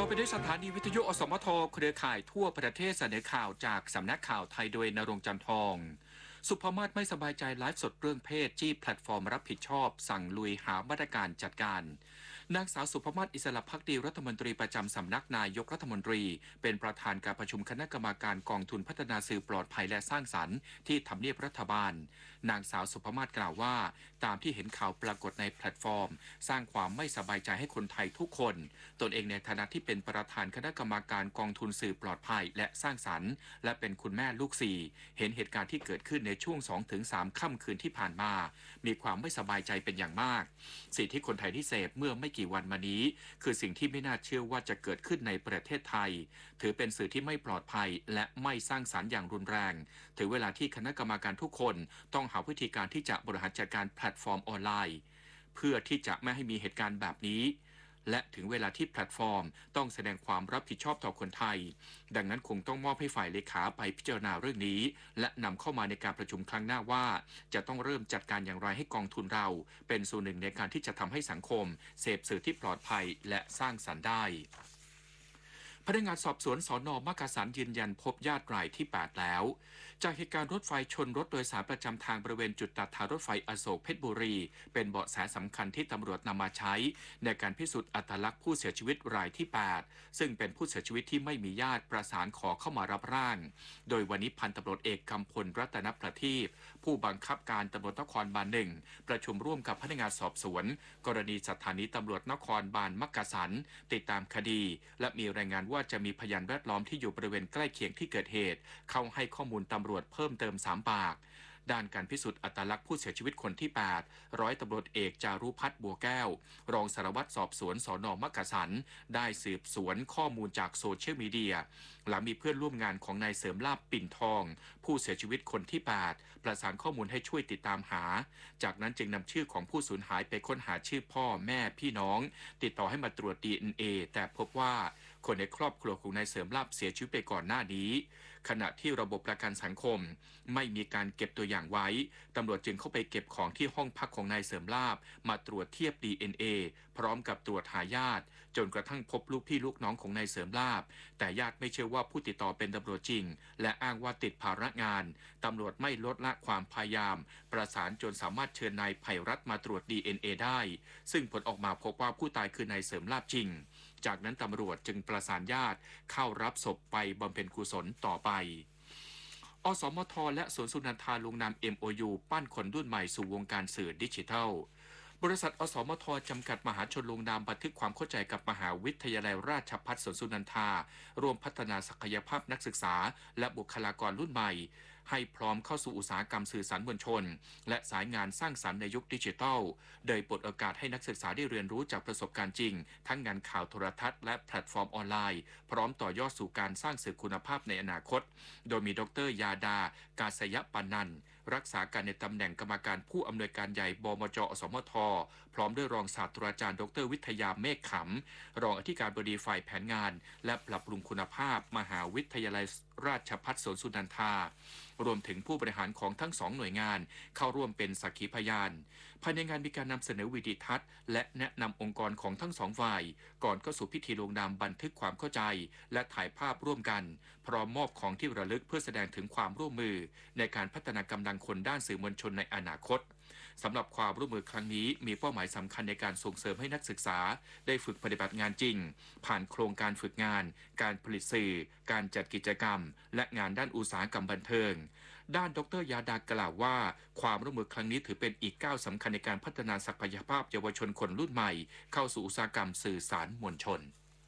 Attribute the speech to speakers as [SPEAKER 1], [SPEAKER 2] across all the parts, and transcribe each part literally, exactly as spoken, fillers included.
[SPEAKER 1] ไปด้วยสถานีวิทยุอสมทเครือข่ายทั่วประเทศเสนอข่าวจากสำนักข่าวไทยโดยณรงค์จันทองสุภมาศไม่สบายใจไลฟ์สดเรื่องเพศจี้แพลตฟอร์มรับผิดชอบสั่งลุยหามาตรการจัดการนางสาวสุภมาศอิสระภักดีรัฐมนตรีประจำสำนักนายกรัฐมนตรีเป็นประธานการประชุมคณะกรรมการกองทุนพัฒนาสื่อปลอดภัยและสร้างสรรค์ที่ทำเนียบรัฐบาลนางสาวสุภมาศกล่าวว่าตามที่เห็นข่าวปรากฏในแพลตฟอร์มสร้างความไม่สบายใจให้คนไทยทุกคนตนเองในฐานะที่เป็นประธานคณะกรรมการกองทุนสื่อปลอดภัยและสร้างสรรค์และเป็นคุณแม่ลูกสี่เห็นเหตุการณ์ที่เกิดขึ้นในช่วง สองถึงสาม ค่ำคืนที่ผ่านมามีความไม่สบายใจเป็นอย่างมากสิ่งที่คนไทยที่เสพเมื่อไม่กี่วันมานี้คือสิ่งที่ไม่น่าเชื่อว่าจะเกิดขึ้นในประเทศไทยถือเป็นสื่อที่ไม่ปลอดภัยและไม่สร้างสรรค์อย่างรุนแรงถึงเวลาที่คณะกรรมการทุกคนต้องหาวิธีการที่จะบริหารจัดการแพลตฟอร์มออนไลน์เพื่อที่จะไม่ให้มีเหตุการณ์แบบนี้และถึงเวลาที่แพลตฟอร์มต้องแสดงความรับผิดชอบต่อคนไทยดังนั้นคงต้องมอบให้ฝ่ายเลขาไปพิจารณาเรื่องนี้และนำเข้ามาในการประชุมครั้งหน้าว่าจะต้องเริ่มจัดการอย่างไรให้กองทุนเราเป็นส่วนหนึ่งในการที่จะทำให้สังคมเสพสื่อที่ปลอดภัยและสร้างสรรค์ได้พนักงานสอบสวนสน.มักกะสันยืนยันพบญาติรายที่แปดแล้วจากเหตุการณ์รถไฟชนรถโดยสารประจำทางบริเวณจุดตัดทางรถไฟอโศกเพชรบุรีเป็นเบาะแสสำคัญที่ตำรวจนำมาใช้ในการพิสูจน์อัตลักษณ์ผู้เสียชีวิตรายที่แปดซึ่งเป็นผู้เสียชีวิตที่ไม่มีญาติประสานขอเข้ามารับร่างโดยวันนี้พันตำรวจเอกกำพลรัตนประทีปผู้บังคับการตำรวจนครบาลหนึ่งประชุมร่วมกับพนักงานสอบสวนกรณีสถานีตำรวจนครบาลมักกะสันติดตามคดีและมีรายงานว่าจะมีพยานแวดล้อมที่อยู่บริเวณใกล้เคียงที่เกิดเหตุเข้าให้ข้อมูลตำรวจเพิ่มเติมสามปากด้านการพิสูจน์อัตลักษณ์ผู้เสียชีวิตคนที่แปดร้อยตำรวจเอกจารุพัฒน์บัวแก้วรองสารวัตรสอบสวนสน.มักกะสันได้สืบสวนข้อมูลจากโซเชียลมีเดียหลังมีเพื่อนร่วมงานของนายเสริมลาภปิ่นทองผู้เสียชีวิตคนที่แปดประสานข้อมูลให้ช่วยติดตามหาจากนั้นจึงนำชื่อของผู้สูญหายไปค้นหาชื่อพ่อแม่พี่น้องติดต่อให้มาตรวจ ดี เอ็น เอ แต่พบว่าคนในครอบครัวของนายเสริมลาภเสียชีวิตไปก่อนหน้านี้ขณะที่ระบบประกันสังคมไม่มีการเก็บตัวอย่างไว้ตำรวจจึงเข้าไปเก็บของที่ห้องพักของนายเสริมลาภมาตรวจเทียบ ดี เอ็น เอ พร้อมกับตรวจหาญาติจนกระทั่งพบลูกพี่ลูกน้องของนายเสริมลาภแต่ญาติไม่เชื่อว่าผู้ติดต่อเป็นตำรวจจริงและอ้างว่าติดภาระงานตำรวจไม่ลดละความพยายามประสานจนสามารถเชิญนายไพรัตน์มาตรวจ ดี เอ็น เอ ได้ซึ่งผลออกมาพบว่าผู้ตายคือนายเสริมลาภจริงจากนั้นตำรวจจึงประสานญาติเข้ารับศพไปบำเพ็ญกุศลต่อไปอสมทและสวนสุนันทาลงนาม เอ็ม โอ ยู ปั้นคนรุ่นใหม่สู่วงการสื่อดิจิทัลบริษัทอสมทจำกัดมหาชนลงนามบันทึกความเข้าใจกับมหาวิทยาลัยราชภัฏสวนสุนันทารวมพัฒนาศักยภาพนักศึกษาและบุคลากรรุ่นใหม่ให้พร้อมเข้าสู่อุตสาหกรรมสื่อสารมวลชนและสายงานสร้างสรรค์ในยุคดิจิทัลโดยเปิดโอกาสให้นักศึกษาได้เรียนรู้จากประสบการณ์จริงทั้งงานข่าวโทรทัศน์และแพลตฟอร์มออนไลน์พร้อมต่อยอดสู่การสร้างสื่อคุณภาพในอนาคตโดยมีดร.ยาดากาศยปนันท์รักษาการในตำแหน่งกรรมการผู้อำนวยการใหญ่บมจ.อสมทพร้อมด้วยรองศาสตราจารย์ดร.วิทยาเมฆขำรองอธิการบดีฝ่ายแผนงานและปรับปรุงคุณภาพมหาวิทยาลัยราชภัฏสวนสุนันทารวมถึงผู้บริหารของทั้งสองหน่วยงานเข้าร่วมเป็นสักขีพยานภายในงานมีการนำเสนอวิดีทัศน์และแนะนำองค์กรของทั้งสองฝ่ายก่อนเข้าสู่พิธีลงนามบันทึกความเข้าใจและถ่ายภาพร่วมกันพร้อมมอบของที่ระลึกเพื่อแสดงถึงความร่วมมือในการพัฒนากำลังคนด้านสื่อมวลชนในอนาคตสำหรับความร่วมมือครั้งนี้มีเป้าหมายสำคัญในการส่งเสริมให้นักศึกษาได้ฝึกปฏิบัติงานจริงผ่านโครงการฝึกงานการผลิตสื่อการจัดกิจกรรมและงานด้านอุตสาหกรรมบันเทิงด้านดร.ยาดากล่าวว่าความร่วมมือครั้งนี้ถือเป็นอีกก้าวสำคัญในการพัฒนาศักยภาพเยาวชนคนรุ่นใหม่เข้าสู่อุตสาหกรรมสื่อสารมวลชน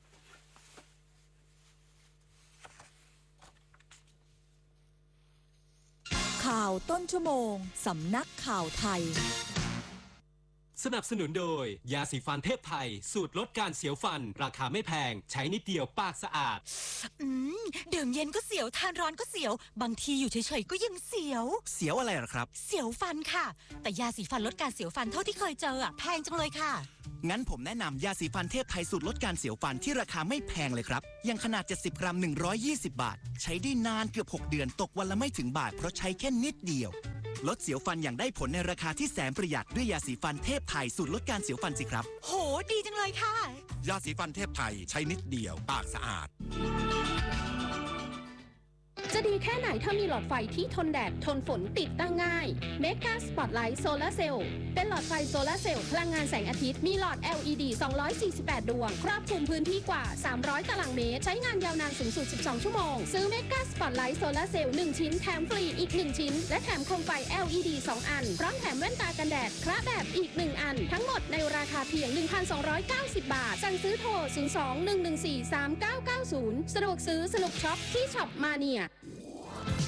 [SPEAKER 2] ข่าวต้นชั่วโมงสำนักข่าวไทย
[SPEAKER 3] สนับสนุนโดยยาสีฟันเทพไทยสูตรลดการเสียวฟันราคาไม่แพงใช้นิดเดียวปากสะอาด
[SPEAKER 2] อืมดื่มเย็นก็เสียวทานร้อนก็เสียวบางทีอยู่เฉยๆก็ยังเสียว
[SPEAKER 4] เสียวอะไรหรอครับ
[SPEAKER 2] เสียวฟันค่ะแต่ยาสีฟันลดการเสียวฟันเท่าที่เคยเจออ่ะแพงจังเลยค่ะ
[SPEAKER 4] งั้นผมแนะนำยาสีฟันเทพไทยสูตรลดการเสียวฟันที่ราคาไม่แพงเลยครับยังขนาดเจ็ดสิบกรัมหนึ่งร้อยยี่สิบบาทใช้ได้นานเกือบหกเดือนตกวันละไม่ถึงบาทเพราะใช้แค่นิดเดียวลดเสียวฟันอย่างได้ผลในราคาที่แสนประหยัดด้วยยาสีฟันเทพไทยสูตรลดการเสียวฟันสิครับ
[SPEAKER 2] โหดีจังเลยค่ะ
[SPEAKER 5] ยาสีฟันเทพไทยใช้นิดเดียวปากสะอาด
[SPEAKER 6] จะดีแค่ไหนถ้ามีหลอดไฟที่ทนแดดทนฝนติดตั้งง่าย Mega Spotlight Solar Cell เป็นหลอดไฟโซลาร์เซลล์พลังงานแสงอาทิตย์มีหลอด แอล อี ดี สองร้อยสี่สิบแปด ดวงครอบคลุมพื้นที่กว่า สามร้อย ตารางเมตร ใช้งานยาวนานสูงสุด สิบสอง ชั่วโมง ซื้อ Mega Spotlight Solar Cell หนึ่ง ชิ้นแถมฟรีอีก หนึ่ง ชิ้น และแถมโคมไฟ แอล อี ดี สอง อัน พร้อมแถมแว่นตากันแดดคละแบบอีก หนึ่ง อัน ทั้งหมดในราคาเพียง หนึ่งพันสองร้อยเก้าสิบ บาท สั่งซื้อโทร ศูนย์ สอง หนึ่ง หนึ่ง สี่ สาม เก้า เก้า ศูนย์ สะดวกซื้อสนุกช็อปที่ช็อปมาเนีย